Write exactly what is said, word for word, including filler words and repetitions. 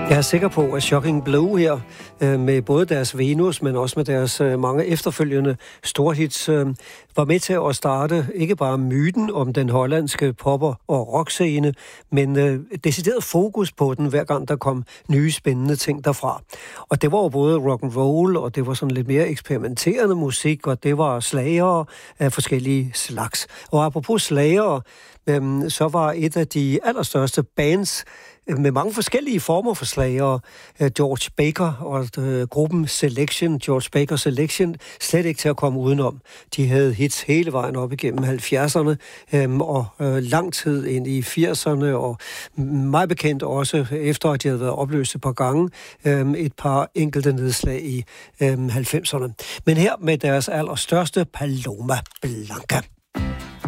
Jeg er sikker på, at Shocking Blue her, med både deres Venus, men også med deres mange efterfølgende storhits, var med til at starte ikke bare myten om den hollandske popper- og rockscene, men decideret fokus på den, hver gang der kom nye spændende ting derfra. Og det var jo både rock and roll, og det var sådan lidt mere eksperimenterende musik, og det var slagere af forskellige slags. Og apropos slagere, så var et af de allerstørste bands med mange forskellige former for slagere, George Baker og gruppen Selection, George Baker Selection, slet ikke til at komme udenom. De havde hits hele vejen op igennem halvfjerdserne og lang tid ind i firserne, og meget bekendt også efter, at de havde været opløst et par gange, et par enkelte nedslag i halvfemserne. Men her med deres allerstørste Paloma Blanca.